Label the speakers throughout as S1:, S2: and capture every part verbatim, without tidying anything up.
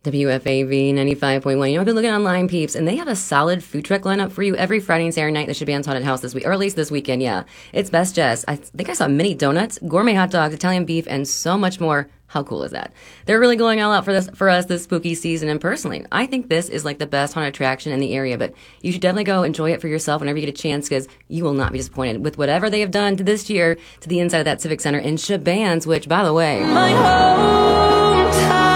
S1: W F A V ninety-five point one. You know, I've been looking online, peeps, and they have a solid food truck lineup for you every Friday and Saturday night. That should be on Haunted House this week, or at least this weekend, yeah. It's Best Jess. I think I saw mini donuts, gourmet hot dogs, Italian beef, and so much more. How cool is that? They're really going all out for this for us this spooky season, and personally, I think this is like the best haunted attraction in the area, but you should definitely go enjoy it for yourself whenever you get a chance, because you will not be disappointed with whatever they have done to this year to the inside of that Civic Center in Shabans, which, by the way... My hometown.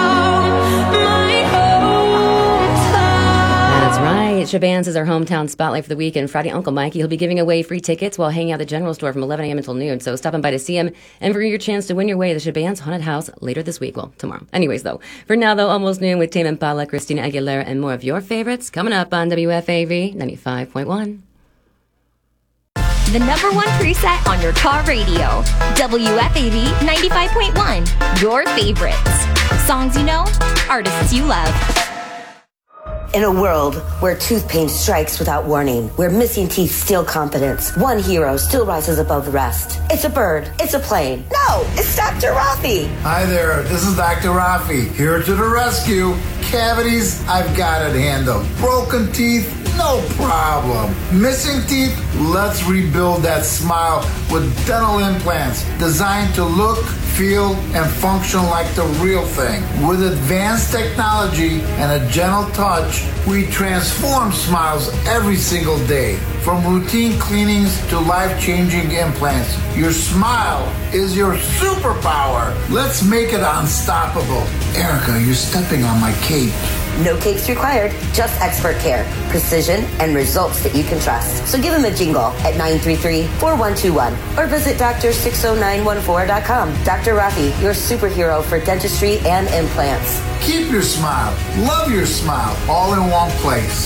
S1: Shabans is our hometown spotlight for the week, and Friday Uncle Mikey, he'll be giving away free tickets while hanging out at the general store from eleven a.m. until noon, so stopping by to see him and for your chance to win your way to the Shabans Haunted House later this week, well, tomorrow. Anyways, though, for now, though, almost noon with Tame Impala, Christina Aguilera, and more of your favorites coming up on W F A V ninety-five point one.
S2: The number one preset on your car radio, W F A V ninety-five point one, your favorites. Songs you know, artists you love.
S3: In a world where tooth pain strikes without warning, where missing teeth steal confidence, one hero still rises above the rest. It's a bird. It's a plane. No, it's Doctor Rafi.
S4: Hi there, this is Doctor Rafi, here to the rescue. Cavities, I've got it handled. Broken teeth, no problem. Missing teeth, let's rebuild that smile with dental implants designed to look, feel, and function like the real thing. With advanced technology and a gentle touch, we transform smiles every single day. From routine cleanings to life-changing implants, your smile is your superpower. Let's make it unstoppable. Erica, you're stepping on my cape.
S3: No capes required, just expert care, precision, and results that you can trust. So give him a jingle at nine three three, four one two one or visit doctor six oh nine one four dot com. Doctor Rafi, your superhero for dentistry and implants.
S4: Keep your smile, love your smile, all in one place.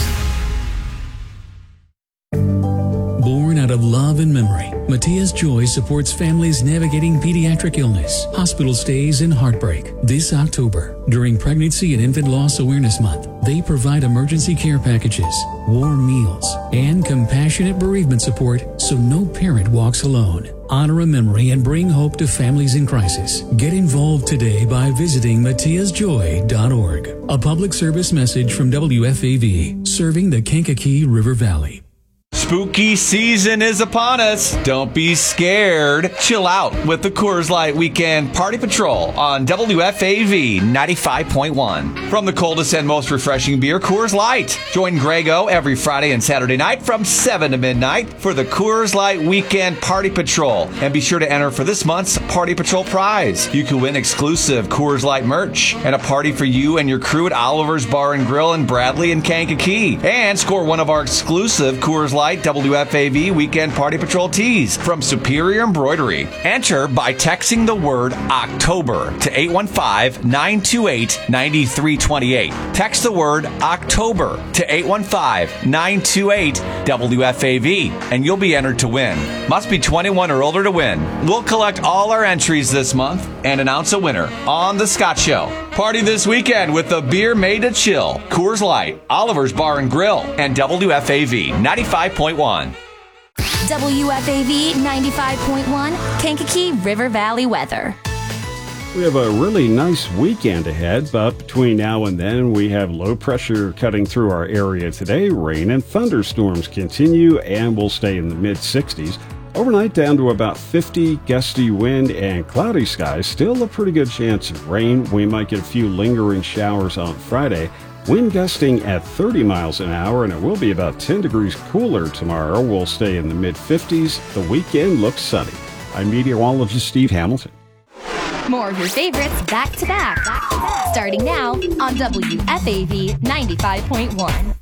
S5: Born out of love and memory, Matias Joy supports families navigating pediatric illness, hospital stays, and heartbreak. This October, during Pregnancy and Infant Loss Awareness Month, they provide emergency care packages, warm meals, and compassionate bereavement support so no parent walks alone. Honor a memory and bring hope to families in crisis. Get involved today by visiting matias joy dot org. A public service message from W F A V, serving the Kankakee River Valley.
S6: Spooky season is upon us. Don't be scared. Chill out with the Coors Light Weekend Party Patrol on W F A V ninety-five point one. From the coldest and most refreshing beer, Coors Light. Join Grego every Friday and Saturday night from seven to midnight for the Coors Light Weekend Party Patrol. And be sure to enter for this month's Party Patrol prize. You can win exclusive Coors Light merch and a party for you and your crew at Oliver's Bar and Grill in Bradley and Kankakee. And score one of our exclusive Coors Light W F A V Weekend Party Patrol tees from Superior Embroidery. Enter by texting the word October to eight one five, nine two eight, nine three two eight. Text the word October to eight one five, nine two eight, W F A V and you'll be entered to win. Must be twenty-one or older to win. We'll collect all our entries this month and announce a winner on The Scott Show. Party this weekend with the beer made to chill. Coors Light, Oliver's Bar and Grill, and W F A V ninety-five point one.
S2: W F A V ninety-five point one, Kankakee River Valley weather.
S7: We have a really nice weekend ahead, but between now and then, we have low pressure cutting through our area today. Rain and thunderstorms continue and will stay in the mid sixties. Overnight down to about fifty, gusty wind and cloudy skies. Still a pretty good chance of rain. We might get a few lingering showers on Friday. Wind gusting at thirty miles an hour, and it will be about ten degrees cooler tomorrow. We'll stay in the mid fifties. The weekend looks sunny. I'm meteorologist Steve Hamilton.
S2: More of your favorites back to back. Starting now on W F A V ninety-five point one.